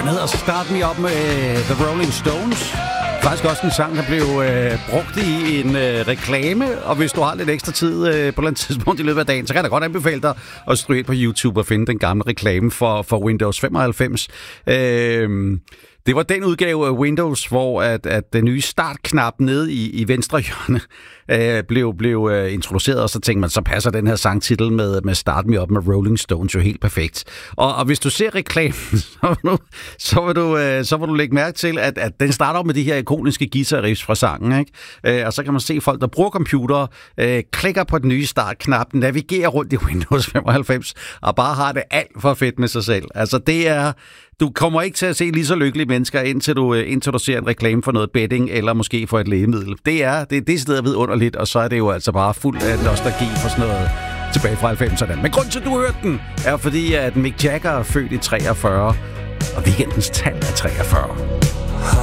Den hedder Start Me Up med The Rolling Stones. Faktisk også en sang, der blev brugt i en reklame, og hvis du har lidt ekstra tid på et eller andet tidspunkt i løbet af dagen, så kan jeg da godt anbefale dig at stryge ind på YouTube og finde den gamle reklame for Windows 95. Det var den udgave af Windows, hvor at den nye startknap nede i venstre hjørne blev introduceret, og så tænkte man, så passer den her sangtitel med Start Me Up med Rolling Stones jo helt perfekt. Og hvis du ser reklamen, så vil du lægge mærke til, at den starter med de her ikoniske guitar-riffs fra sangen, ikke? Og så kan man se folk, der bruger computer, klikker på den nye startknap, navigerer rundt i Windows 95, og bare har det alt for fedt med sig selv. Altså det er... Du kommer ikke til at se lige så lykkelige mennesker, indtil du ser en reklame for noget betting, eller måske for et lægemiddel. Det er decideret vidunderligt, og så er det jo altså bare fuld af nostalgi for sådan noget tilbage fra 90'erne. Men grunden til, at du hørte den, er fordi, at Mick Jagger er født i 43, og weekendens tal er 43.